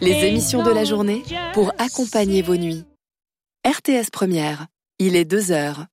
Les émissions de la journée pour accompagner vos nuits. RTS Première, il est 2h.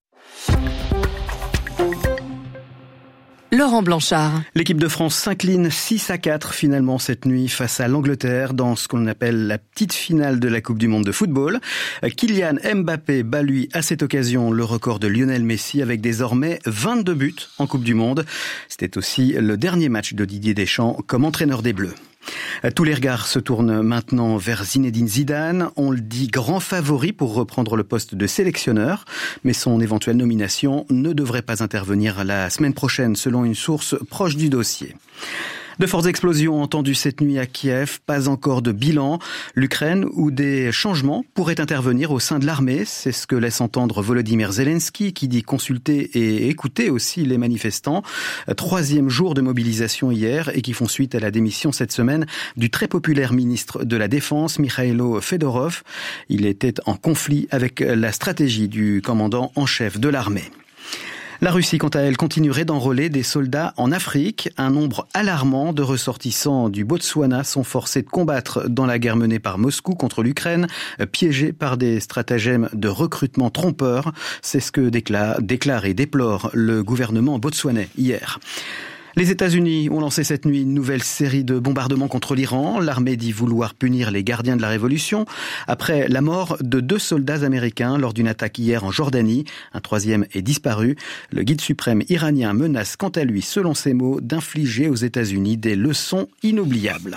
Laurent Blanchard. L'équipe de France s'incline 6-4 finalement cette nuit face à l'Angleterre dans ce qu'on appelle la petite finale de la Coupe du Monde de football. Kylian Mbappé bat lui à cette occasion le record de Lionel Messi avec désormais 22 buts en Coupe du Monde. C'était aussi le dernier match de Didier Deschamps comme entraîneur des Bleus. Tous les regards se tournent maintenant vers Zinedine Zidane. On le dit grand favori pour reprendre le poste de sélectionneur, mais son éventuelle nomination ne devrait pas intervenir la semaine prochaine, selon une source proche du dossier. De fortes explosions entendues cette nuit à Kiev, pas encore de bilan. L'Ukraine où des changements pourraient intervenir au sein de l'armée, c'est ce que laisse entendre Volodymyr Zelensky qui dit consulter et écouter aussi les manifestants. 3e jour de mobilisation hier et qui font suite à la démission cette semaine du très populaire ministre de la Défense, Mikhailo Fedorov. Il était en conflit avec la stratégie du commandant en chef de l'armée. La Russie, quant à elle, continuerait d'enrôler des soldats en Afrique. Un nombre alarmant de ressortissants du Botswana sont forcés de combattre dans la guerre menée par Moscou contre l'Ukraine, piégés par des stratagèmes de recrutement trompeurs. C'est ce que déclare et déplore le gouvernement botswanais hier. Les États-Unis ont lancé cette nuit une nouvelle série de bombardements contre l'Iran. L'armée dit vouloir punir les gardiens de la révolution après la mort de 2 soldats américains lors d'une attaque hier en Jordanie. Un 3e est disparu. Le guide suprême iranien menace quant à lui, selon ses mots, d'infliger aux États-Unis des leçons inoubliables.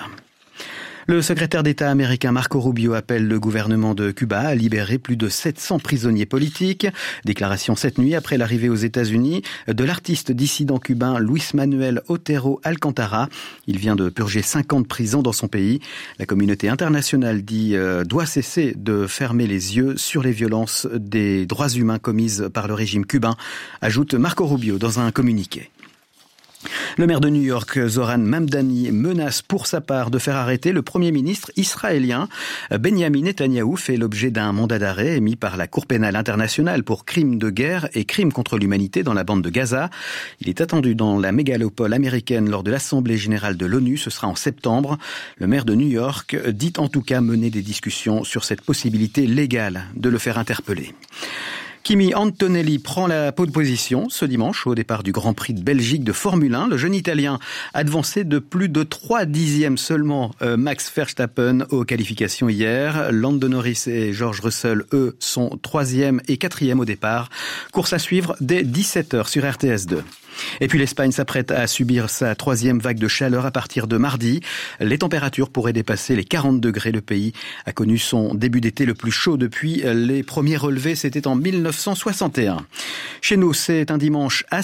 Le secrétaire d'État américain Marco Rubio appelle le gouvernement de Cuba à libérer plus de 700 prisonniers politiques. Déclaration cette nuit après l'arrivée aux États-Unis de l'artiste dissident cubain Luis Manuel Otero Alcantara. Il vient de purger 50 prisons dans son pays. La communauté internationale dit doit cesser de fermer les yeux sur les violences des droits humains commises par le régime cubain, ajoute Marco Rubio dans un communiqué. Le maire de New York, Zoran Mamdani, menace pour sa part de faire arrêter le Premier ministre israélien. Benjamin Netanyahou fait l'objet d'un mandat d'arrêt émis par la Cour pénale internationale pour crimes de guerre et crimes contre l'humanité dans la bande de Gaza. Il est attendu dans la mégalopole américaine lors de l'Assemblée générale de l'ONU. Ce sera en septembre. Le maire de New York dit en tout cas mener des discussions sur cette possibilité légale de le faire interpeller. Kimi Antonelli prend la pole position ce dimanche au départ du Grand Prix de Belgique de Formule 1. Le jeune Italien avancé de plus de 3 dixièmes seulement Max Verstappen aux qualifications hier. Lando Norris et George Russell, eux, sont 3e et 4e au départ. Course à suivre dès 17h sur RTS 2. Et puis l'Espagne s'apprête à subir sa 3e vague de chaleur à partir de mardi. Les températures pourraient dépasser les 40 degrés. Le pays a connu son début d'été le plus chaud depuis les premiers relevés. C'était en 1961. Chez nous, c'est un dimanche